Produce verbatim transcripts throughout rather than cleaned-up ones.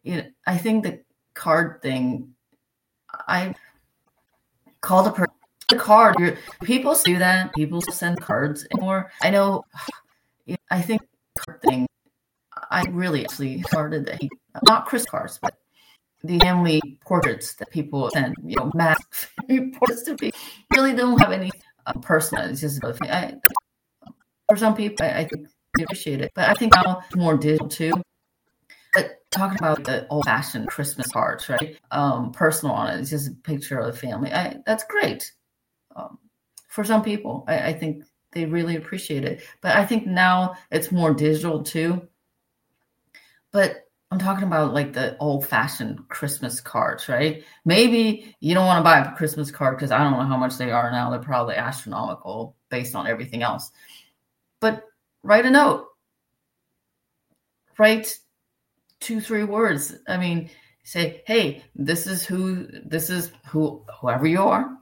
It, I think the card thing, I called a person a card. You're, people do that. People send cards anymore. I know. I think card thing. I really actually started the hate, not Christmas cards, but the family portraits that people send. You know, mass family portraits to people really don't have any uh, personal. It's just I, for some people, I, I think they appreciate it, but I think now it's more digital too. But talking about the old-fashioned Christmas cards, right? Um, personal on it. It's just a picture of the family. I, that's great. Um, for some people, I, I think they really appreciate it. But I think now it's more digital too. But I'm talking about like the old-fashioned Christmas cards, right? Maybe you don't want to buy a Christmas card because I don't know how much they are now. They're probably astronomical based on everything else. But write a note. Write two, three words. I mean, say, hey, this is who, this is who, whoever you are.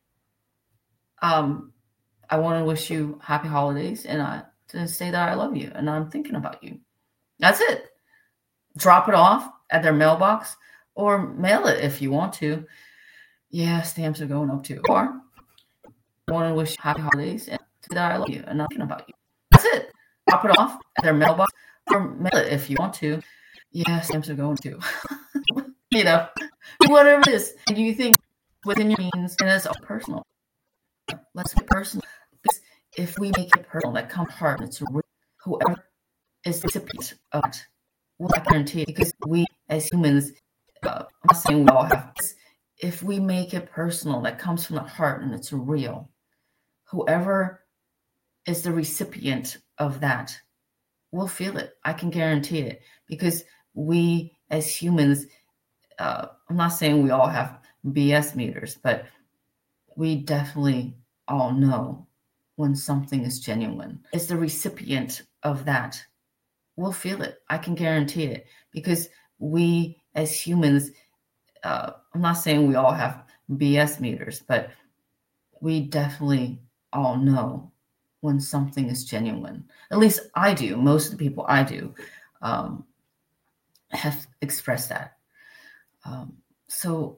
Um, I want to wish you happy holidays and I to say that I love you and I'm thinking about you. That's it. Drop it off at their mailbox or mail it if you want to. Yeah, stamps are going up too. Or I want to wish you happy holidays and say that I love you and I'm thinking about you. That's it. Drop it off at their mailbox or mail it if you want to. Yeah, stamps are going too. You know, whatever it is. And you think within your means, and it's all personal. Let's be personal. Because if we make it personal, that comes hard. It's real. Whoever is the recipient of it, will I guarantee it. Because we as humans, uh, I'm not saying we all have. If we make it personal, that comes from the heart and it's real. Whoever is the recipient of that will feel it. I can guarantee it. Because we as humans, uh, I'm not saying we all have B S meters, but we definitely all know when something is genuine. It's the recipient of that will feel it. I can guarantee it. Because we as humans, uh, I'm not saying we all have B S meters, but we definitely all know when something is genuine. At least I do. Most of the people I do. Um, have expressed that. Um, so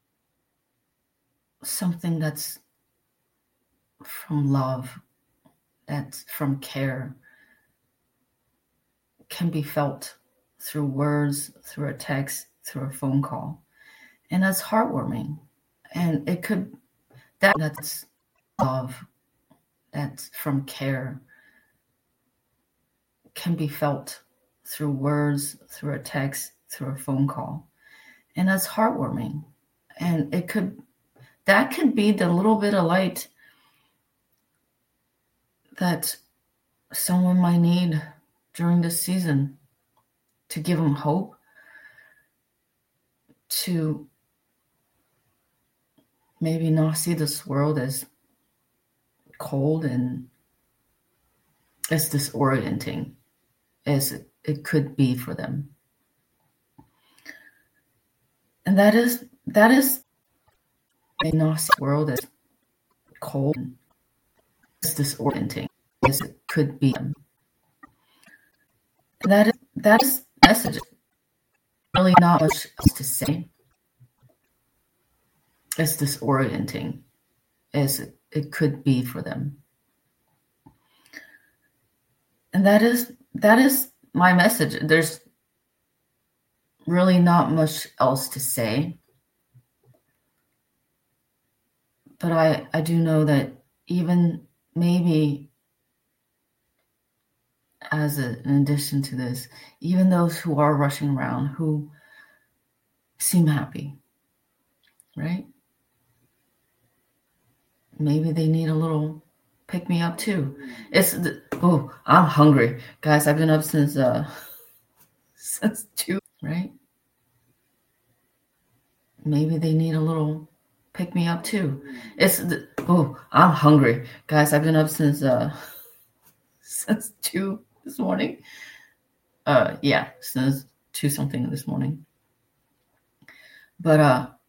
something that's from love, that's from care, can be felt through words, through a text, through a phone call. And that's heartwarming. And it could, that that's love, that's from care, can be felt through words, through a text, through a phone call. And that's heartwarming. And it could, that could be the little bit of light that someone might need during this season to give them hope, to maybe not see this world as cold and as disorienting as it, it could be for them. And that is, that is a nasty world as cold and as disorienting as it could be. And that is, that is message. Really not much else to say. As disorienting as it, it could be for them. And that is, that is my message. There's really not much else to say. But I, I do know that even maybe as a, in addition to this, even those who are rushing around, who seem happy, right? Maybe they need a little pick me up too. It's the, oh, I'm hungry, guys. I've been up since uh since two, right? Maybe they need a little pick me up too. It's the, oh, I'm hungry, guys. I've been up since uh since two this morning. Uh, yeah, since two something this morning. But uh,